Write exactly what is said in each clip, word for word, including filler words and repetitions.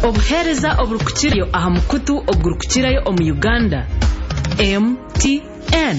obuhereza oburukukirayo aha mukutu ogurukukirayo omu Uganda. M T N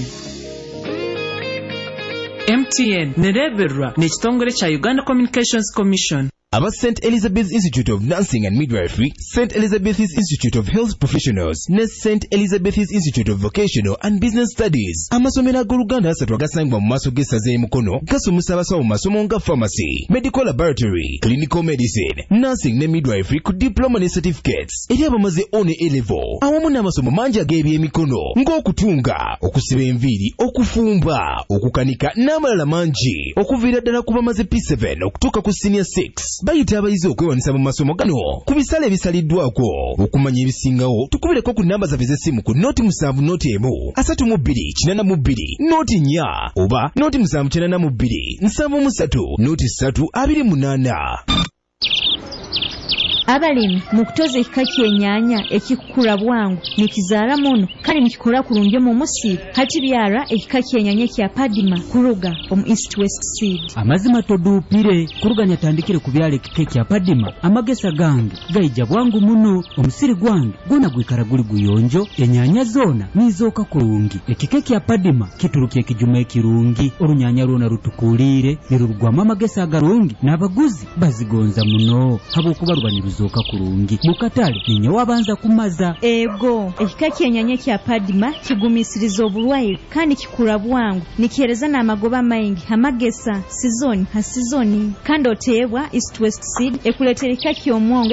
M T N nereberwa n'ekitongole kya Uganda Communications Commission. Aba Saint Elizabeth's Institute of Nursing and Midwifery, Saint Elizabeth's Institute of Health Professionals, ne Saint Elizabeth's Institute of Vocational and Business Studies. Amasomero ag'Oluganda asatu agasangibwa mu maaso g'essaza e Mukono gasomesa abasawo mu masomo nga pharmacy, medical laboratory, clinical medicine, nursing ne midwifery ku diploma ne certificates. Eri abamaze one A-level awamu n'amasomo mangi ag'ebyemikono ng'okutunga, okusiba enviiri, okufumba, okukanika n'amalala mangi okuviira ddala ku bamaze P seven okutuuka ku senior six. Bayita abayizi okwewanisa mu masomo gano ku bisale ebisaliddwako. Okumanya ebisingawo tukubireko ku namba zaffe z'essimu ku noti musanvu noti emu asatu mu bbiri kinaana mu bbiri noti nnya oba noti musanvu kinaana mu bbiri nsanvu mu ssatu noti ssatu abiri munaana. Abalimi mukutoza ekika ky'ennyaanya ekikula bwangu nekizaala muno kale nikikola kulungi mu musiru hati byara ekika ky'ennyaanya kya Padima kuruga omu East West Seed. Amazima toduupire kuruganya tandikire ku byala ekika kya Padima amagesa gange gayija bwangu muno omusiri gwange gona gwikara guli guyonjo ennyaanya zoona nizooka kulungi. Ekika kya Padima kitulukye ekijuma ekirungi olunyaanya lwona rutukuulire nirurugwamu amagesa agalungi n'abaguzi bazigonza muno habwokuba rubanyiriza zoka kurungi mukatale ninyo wabanza kumaza. Ego ekika ky'ennyaanya kya Padima kigumisiriza obulwaire kandi kikula bwangu nikihereza n'amagoba maingi hamagesa sizoni ha sizoni kandi oteebwa East West Seed ekuleetera ekika ky'omwongo